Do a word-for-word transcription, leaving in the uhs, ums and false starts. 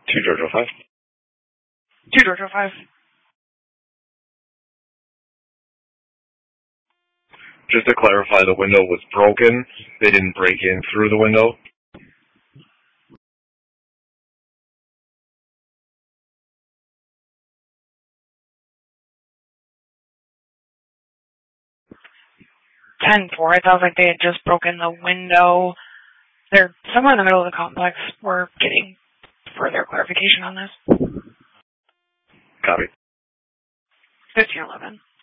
Two Georgia five. Two Georgia five. Just to clarify, the window was broken. They didn't break in through the window. ten four. It sounds like they had just broken the window. They're somewhere in the middle of the complex. We're getting further clarification on this. Copy. fifteen eleven.